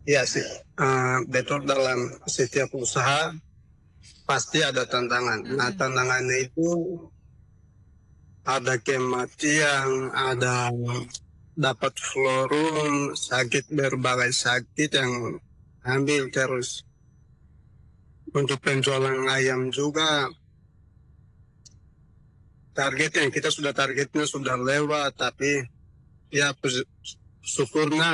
Iya sih, betul dalam setiap usaha pasti ada tantangan. Nah, tantangannya itu ada kematian, ada dapat florun, sakit berbagai sakit yang ambil terus. Untuk penjualan ayam juga targetnya kita sudah targetnya sudah lewat, tapi ya syukurnya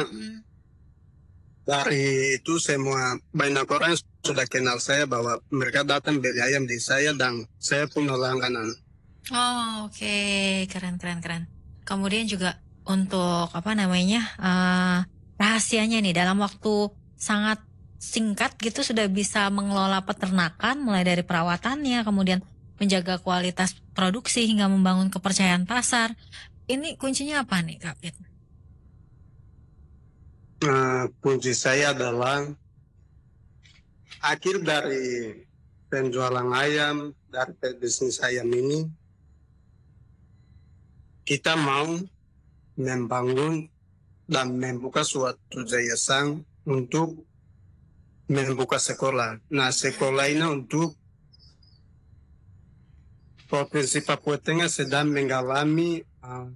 dari itu semua banyak orang sudah kenal saya bahwa mereka datang beli ayam di saya dan saya punya langganan. Oh, oke, keren keren keren. Kemudian juga untuk apa namanya rahasianya nih dalam waktu sangat singkat gitu sudah bisa mengelola peternakan mulai dari perawatannya, kemudian menjaga kualitas produksi hingga membangun kepercayaan pasar. Ini kuncinya apa nih, Kak Pit? Kunci saya adalah akhir dari penjualan ayam, dari bisnis ayam ini, kita mau membangun dan membuka suatu yayasan untuk membuka sekolah. Nah, sekolah ini untuk Provinsi Papua Tengah sedang mengalami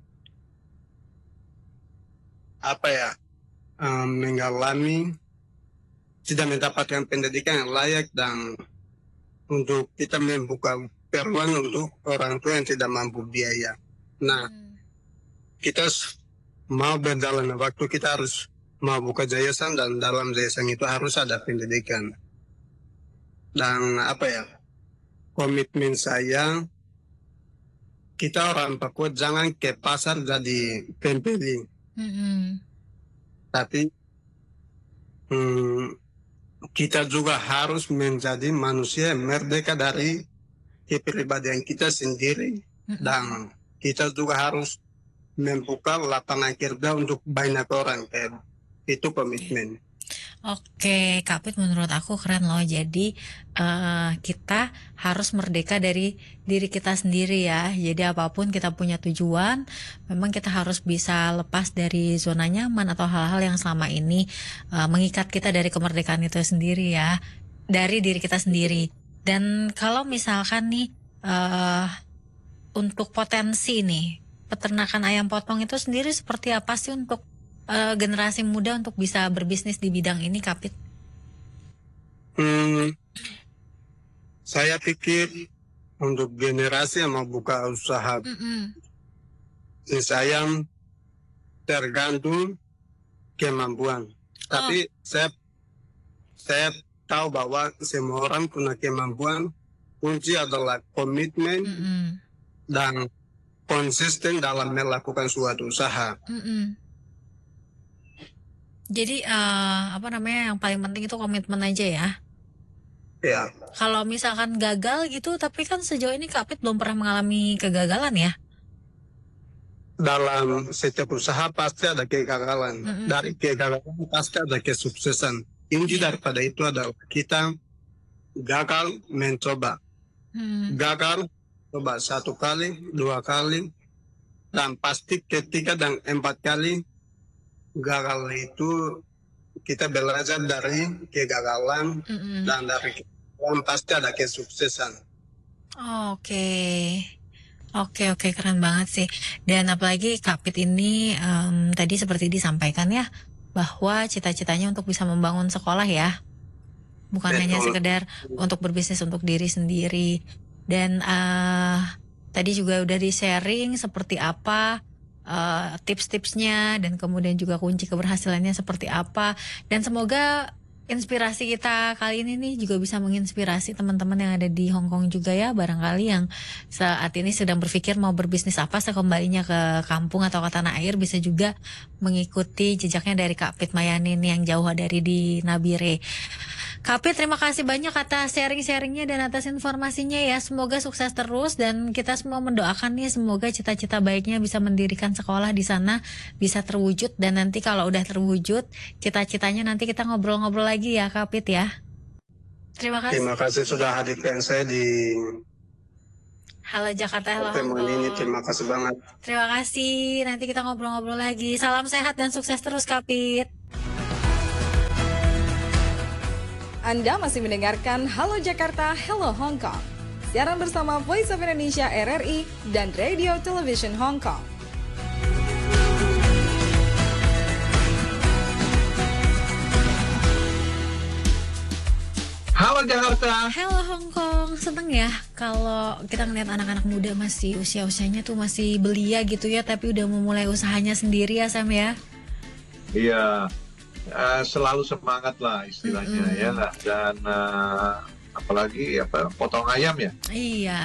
mengalami tidak mendapatkan pendidikan yang layak dan untuk kita membuka peluang untuk orang tua yang tidak mampu biaya. Nah, kita mau berjalan waktu kita harus mau buka yayasan dan dalam yayasan itu harus ada pendidikan. Dan komitmen saya kita orang Papua jangan ke pasar jadi pembeli. Tapi kita juga harus menjadi manusia yang merdeka dari kepribadian kita sendiri. Dan kita juga harus membuka lapangan kerja untuk banyak orang. Itu komitmen. Oke, Kak Pit menurut aku keren loh. Jadi kita harus merdeka dari diri kita sendiri ya. Jadi apapun kita punya tujuan, memang kita harus bisa lepas dari zona nyaman atau hal-hal yang selama ini mengikat kita dari kemerdekaan itu sendiri ya. Dari diri kita sendiri. Dan kalau misalkan nih untuk potensi nih, peternakan ayam potong itu sendiri seperti apa sih untuk generasi muda untuk bisa berbisnis di bidang ini, Kapit? Saya pikir untuk generasi yang mau buka usaha bisnis ayam tergantung kemampuan. Tapi saya tahu bahwa semua orang punya kemampuan. Kunci adalah komitmen dan konsisten dalam melakukan suatu usaha. Jadi yang paling penting itu komitmen aja ya. Ya. Kalau misalkan gagal gitu, tapi kan sejauh ini Kak Pit belum pernah mengalami kegagalan ya. Dalam setiap usaha pasti ada kegagalan. Dari kegagalan pasti ada kesuksesan. Inti daripada itu adalah kita gagal mencoba. Gagal coba 1 kali, 2 kali, dan pasti ketiga dan 4 kali gagal itu kita belajar dari kegagalan dan dari kegagalan pasti ada kesuksesan. Oke, keren banget sih. Dan apalagi Kak Pit ini tadi seperti disampaikan ya, bahwa cita-citanya untuk bisa membangun sekolah ya, bukan hanya sekedar untuk berbisnis untuk diri sendiri. Dan tadi juga udah di-sharing seperti apa tips-tipsnya dan kemudian juga kunci keberhasilannya seperti apa. Dan semoga inspirasi kita kali ini nih juga bisa menginspirasi teman-teman yang ada di Hong Kong juga ya, barangkali yang saat ini sedang berpikir mau berbisnis apa sekembalinya ke kampung atau ke tanah air bisa juga mengikuti jejaknya dari Kak Pit Mayanin yang jauh dari di Nabire. Kak Pit, terima kasih banyak atas sharing-sharingnya dan atas informasinya ya. Semoga sukses terus dan kita semua mendoakan nih semoga cita-cita baiknya bisa mendirikan sekolah di sana bisa terwujud, dan nanti kalau udah terwujud cita-citanya nanti kita ngobrol-ngobrol lagi ya Kak Pit ya. Terima kasih. Terima kasih sudah hadirkan saya di Halo Jakarta, halo Hong pertemuan ini. Terima kasih banget. Terima kasih. Nanti kita ngobrol-ngobrol lagi. Salam sehat dan sukses terus Kak Pit. Anda masih mendengarkan Halo Jakarta, Hello Hong Kong. Siaran bersama Voice of Indonesia RRI dan Radio Television Hong Kong. Halo Jakarta. Halo Hong Kong, seneng ya kalau kita ngeliat anak-anak muda masih usia-usianya tuh masih belia gitu ya, tapi udah memulai usahanya sendiri ya Sam ya. Iya, selalu semangat lah istilahnya ya nggak? Dan apalagi potong ayam ya. Iya,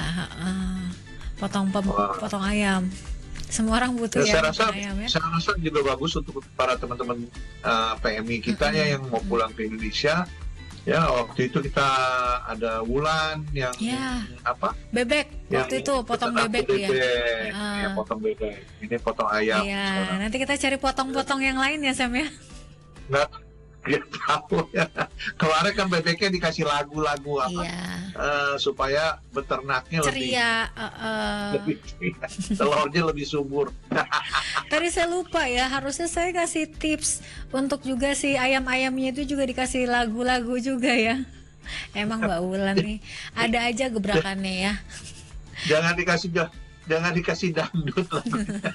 potong ayam. Semua orang butuh ya potong ayam ya. Saya rasa juga bagus untuk para teman-teman PMI kita ya yang mau pulang ke Indonesia. Ya, waktu itu kita ada Wulan yang bebek, waktu itu potong bebek ya. Ya, potong bebek. Ini potong ayam. Iya, nanti kita cari potong-potong yang lain ya Sam ya. Nggak tahu ya. Kemarin kan bebeknya dikasih lagu-lagu supaya beternaknya ceria, lebih telurnya lebih subur. Tadi saya lupa ya, harusnya saya kasih tips untuk juga si ayam-ayamnya itu juga dikasih lagu-lagu juga ya. Emang Mbak Wulan nih ada aja gebrakannya ya. Jangan dikasih dangdut lah.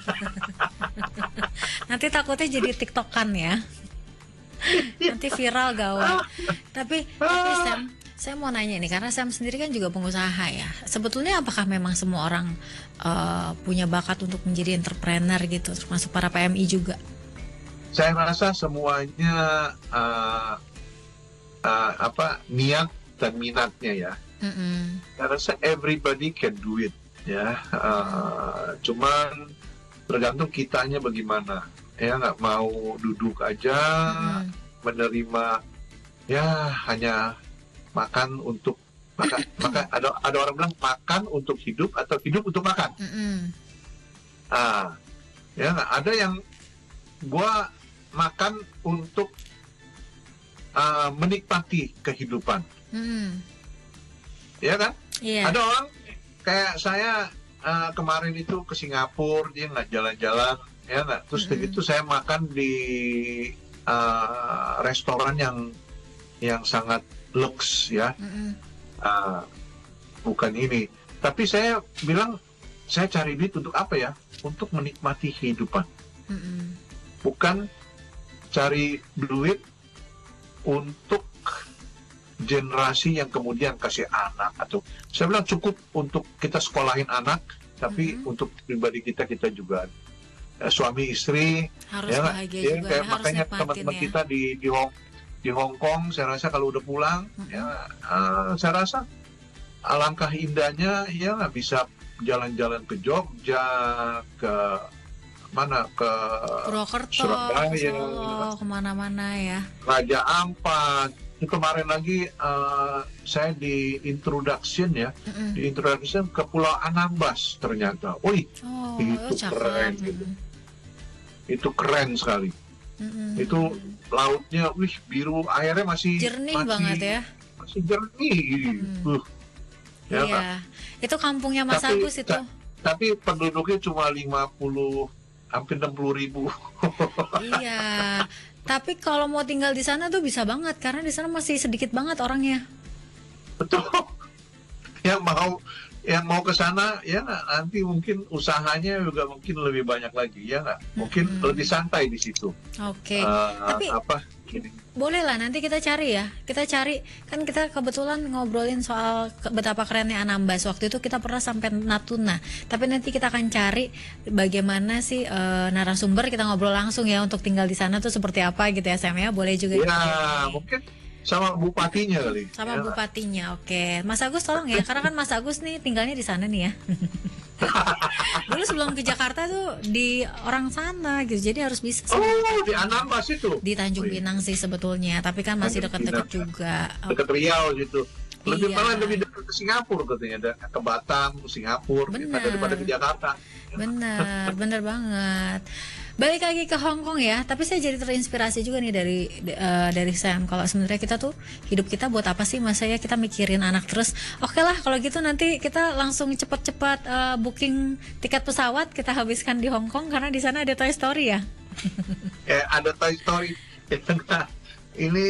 Nanti takutnya jadi tiktokan ya. Nanti viral gawat. Tapi Sam, saya mau nanya nih, karena Sam sendiri kan juga pengusaha ya. Sebetulnya apakah memang semua orang punya bakat untuk menjadi entrepreneur gitu, termasuk para PMI juga? Saya rasa semuanya niat dan minatnya ya. Saya rasa everybody can do it ya. Cuman tergantung kitanya bagaimana. Ya nggak mau duduk aja menerima ya hanya makan untuk makan. Ada orang bilang makan untuk hidup atau hidup untuk makan. Ya nggak ada yang gua makan untuk menikmati kehidupan. Ya kan? Ada orang kayak saya kemarin itu ke Singapura, dia nggak jalan-jalan. Ya nggak, terus begitu saya makan di restoran yang sangat lux ya, bukan ini. Tapi saya bilang saya cari duit untuk apa ya? Untuk menikmati kehidupan, bukan cari duit untuk generasi yang kemudian kasih anak atau saya bilang cukup untuk kita sekolahin anak, tapi untuk pribadi kita juga. Suami istri harus bahagia juga ya, makanya teman-teman kita di Hong Kong saya rasa kalau udah pulang saya rasa alangkah indahnya ya nggak bisa jalan-jalan ke Jogja, ke mana, ke Purwokerto, Surabaya, kemana-mana ya, Raja Ampat. Kemarin lagi saya di introduction ke Pulau Anambas ternyata. Itu keren gitu. Itu keren sekali. Itu lautnya biru, airnya masih jernih banget ya. Masih jernih. Iya. Itu kampungnya Mas Agus itu. Tapi penduduknya cuma 50 hampir 60.000. Iya. Tapi kalau mau tinggal di sana tuh bisa banget karena di sana masih sedikit banget orangnya. Betul. Yang mau ke sana ya nggak, nanti mungkin usahanya juga mungkin lebih banyak lagi ya nggak, mungkin lebih santai di situ. Oke. Tapi boleh lah nanti kita cari kan kita kebetulan ngobrolin soal betapa kerennya Anambas. Waktu itu kita pernah sampai Natuna, tapi nanti kita akan cari bagaimana sih narasumber, kita ngobrol langsung ya untuk tinggal di sana tuh seperti apa gitu ya Sam ya. Boleh juga ya mungkin sama bupatinya kali. Sama bupatinya, oke. Mas Agus tolong ya, karena kan Mas Agus nih tinggalnya di sana nih ya. Dulu sebelum ke Jakarta tuh di orang sana gitu, jadi harus bisa. Di Anambas itu. Di Tanjung Pinang sih sebetulnya, tapi kan masih dekat-dekat juga. Dekat Riau gitu. Lebih dekat ke Singapura katanya, ke Batam, Singapura daripada ke Jakarta. Bener banget. Balik lagi ke Hong Kong ya, tapi saya jadi terinspirasi juga nih dari Sam. Kalau sebenarnya kita tuh hidup kita buat apa sih? Masa ya kita mikirin anak terus. Oke lah kalau gitu nanti kita langsung cepat-cepat booking tiket pesawat, kita habiskan di Hong Kong karena di sana ada Toy Story ya. Ada Toy Story. Ini